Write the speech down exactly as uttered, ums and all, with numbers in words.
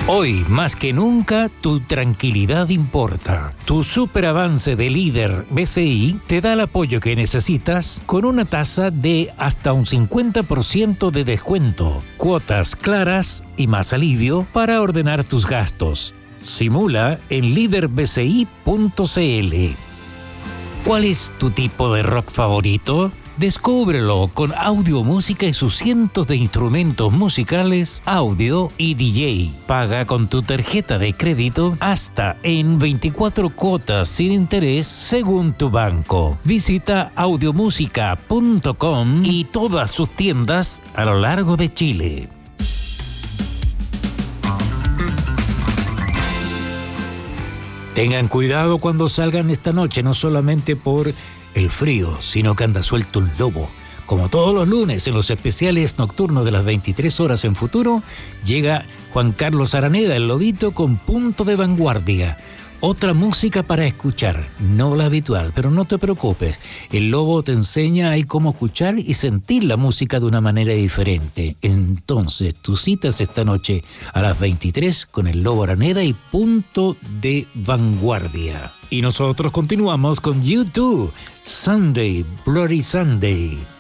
Hoy, más que nunca, tu tranquilidad importa. Tu superavance de líder B C I te da el apoyo que necesitas con una tasa de hasta un cincuenta por ciento de descuento, cuotas claras y más alivio para ordenar tus gastos. Simula en líder b c i punto c l. ¿Cuál es tu tipo de rock favorito? Descúbrelo con Audio Música y sus cientos de instrumentos musicales, audio y D J. Paga con tu tarjeta de crédito hasta en veinticuatro cuotas sin interés según tu banco. Visita audiomúsica punto com y todas sus tiendas a lo largo de Chile. Tengan cuidado cuando salgan esta noche, no solamente por el frío, sino que anda suelto un lobo. Como todos los lunes en los especiales nocturnos de las veintitrés horas en Futuro, llega Juan Carlos Araneda, el lobito, con Punto de Vanguardia. Otra música para escuchar, no la habitual, pero no te preocupes. El lobo te enseña ahí cómo escuchar y sentir la música de una manera diferente. Entonces, tus citas esta noche a las veintitrés con el lobo Araneda y Punto de Vanguardia. Y nosotros continuamos con YouTube, Sunday, Bloody Sunday.